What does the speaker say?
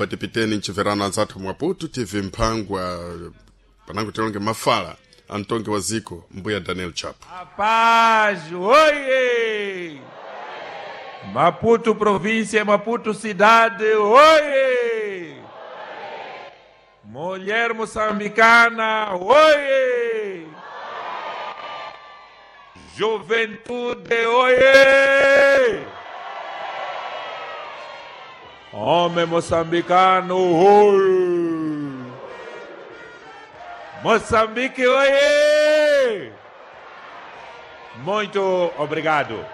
yamba tipiteni nchiverano anzathu mwaputu TV Mphangwa panango tilonge mafala antonge wa ziko mbuya Daniel Chapo. A paz, oie! Maputo província, Maputo cidade, oie! Mulher moçambicana, oie! Juventude, oie! Homem moçambicano, oie! Moçambique, oie! Muito obrigado.